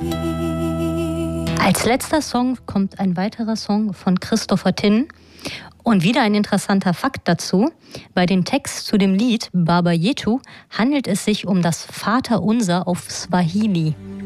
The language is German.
Als letzter Song kommt ein weiterer Song von Christopher Tin. Und wieder ein interessanter Fakt dazu. Bei dem Text zu dem Lied Baba Yetu handelt es sich um das Vaterunser auf Swahili.